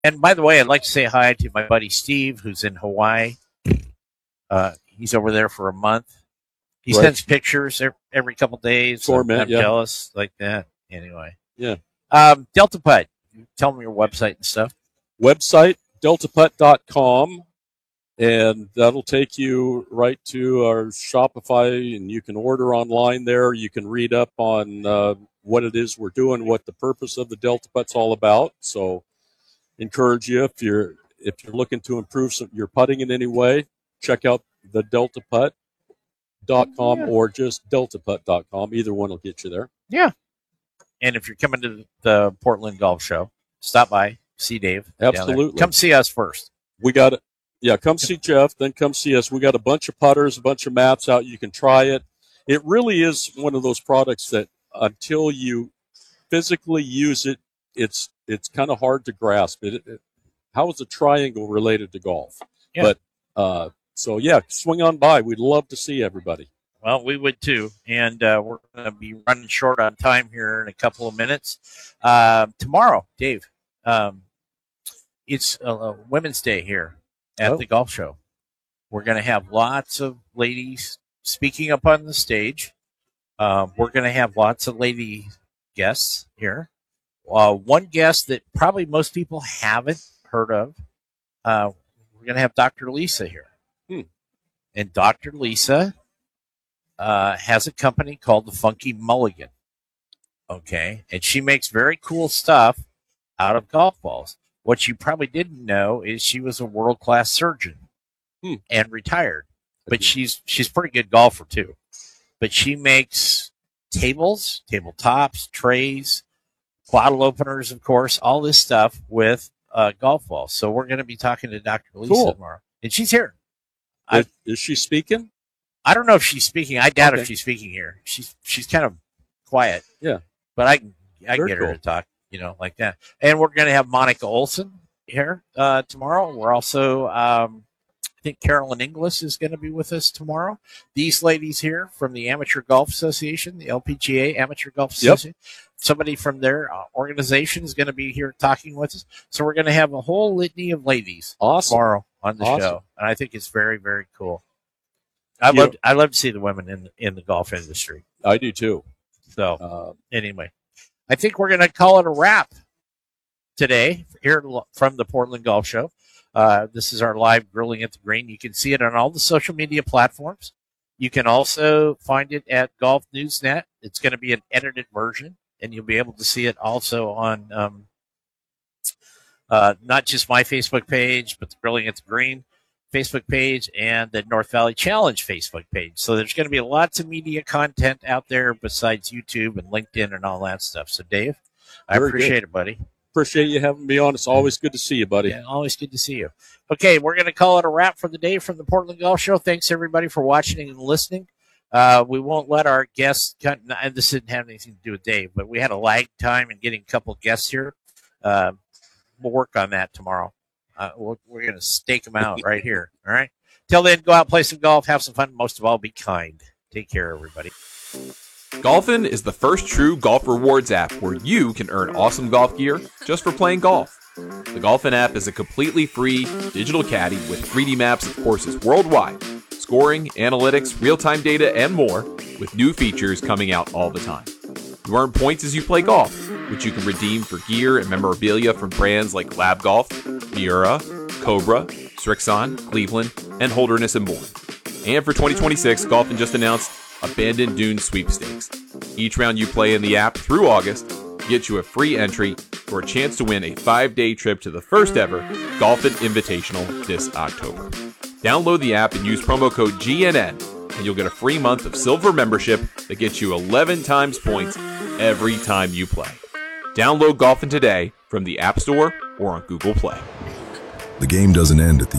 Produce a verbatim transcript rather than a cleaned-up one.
And by the way, I'd like to say hi to my buddy Steve, who's in Hawaii. Uh, he's over there for a month. He right. sends pictures every, every couple of days. So I'm, I'm yeah. jealous like that. Anyway. Yeah. Um, Delta Putt. Tell them your website and stuff. Website, delta putt dot com. And that'll take you right to our Shopify, and you can order online there. You can read up on uh, what it is we're doing, what the purpose of the Delta Putt's all about. So encourage you, if you're if you're looking to improve some, your putting in any way, check out the delta putt dot com yeah. or just delta putt dot com. Either one will get you there. Yeah. And if you're coming to the Portland Golf Show, stop by, see Dave. Absolutely. Come see us first. We got it. Yeah, come see Jeff, then come see us. We got a bunch of putters, a bunch of mats out. You can try it. It really is one of those products that until you physically use it, it's it's kind of hard to grasp. It, it, how is a triangle related to golf? Yeah. But uh, so, yeah, swing on by. We'd love to see everybody. Well, we would too. And uh, we're going to be running short on time here in a couple of minutes. Uh, tomorrow, Dave, um, it's uh, Women's Day here at oh. the golf show. We're going to have lots of ladies speaking up on the stage. Uh, we're going to have lots of lady guests here. Uh, one guest that probably most people haven't heard of, uh, we're going to have Doctor Lisa here. Hmm. And Doctor Lisa uh, has a company called the Funky Mulligan. Okay. And she makes very cool stuff out of golf balls. What you probably didn't know is she was a world-class surgeon hmm. and retired. But she's she's a pretty good golfer, too. But she makes tables, tabletops, trays, bottle openers, of course, all this stuff with uh, golf balls. So we're going to be talking to Doctor Lisa cool. tomorrow. And she's here. Is, is she speaking? I don't know if she's speaking. I doubt okay. if she's speaking here. She's she's kind of quiet. Yeah. But I can I can get cool. her to talk, you know, like that. And we're going to have Monica Olson here uh, tomorrow. We're also, um, I think Carolyn Inglis is going to be with us tomorrow. These ladies here from the Amateur Golf Association, the L P G A Amateur Golf Association. Yep. Somebody from their uh, organization is going to be here talking with us. So we're going to have a whole litany of ladies awesome. tomorrow on the awesome. show. And I think it's very, very cool. I love I love to see the women in in the golf industry. I do too. So uh, anyway, I think we're going to call it a wrap today here from the Portland Golf Show. Uh, this is our live Grilling at the Green. You can see it on all the social media platforms. You can also find it at Golf News Net. It's going to be an edited version, and you'll be able to see it also on um, uh, not just my Facebook page, but the Grilling at the Green Facebook page and the North Valley Challenge Facebook page. So there's going to be lots of media content out there besides YouTube and LinkedIn and all that stuff. So, Dave, I Very appreciate good. it, buddy. Appreciate you having me on. It's always good to see you, buddy. Yeah, always good to see you. Okay, we're going to call it a wrap for the day from the Portland Golf Show. Thanks, everybody, for watching and listening. Uh, we won't let our guests cut, and this didn't have anything to do with Dave, but we had a lag time in getting a couple of guests here. Uh, we'll work on that tomorrow. Uh, we're we're going to stake them out right here. All right. Till then, go out, play some golf, have some fun. Most of all, be kind. Take care, everybody. Golfin is the first true golf rewards app where you can earn awesome golf gear just for playing golf. The Golfin app is a completely free digital caddy with three D maps of courses worldwide, scoring, analytics, real-time data, and more, with new features coming out all the time. You earn points as you play golf, which you can redeem for gear and memorabilia from brands like Lab Golf, Miura, Cobra, Strixon, Cleveland, and Holderness and Bourne. And for twenty twenty-six, Golfin just announced Abandoned Dunes Sweepstakes. Each round you play in the app through August gets you a free entry for a chance to win a five-day trip to the first ever Golfin Invitational this October. Download the app and use promo code G N N, and you'll get a free month of silver membership that gets you eleven times points every time you play. Download Golfin today from the App Store or on Google Play. The game doesn't end at the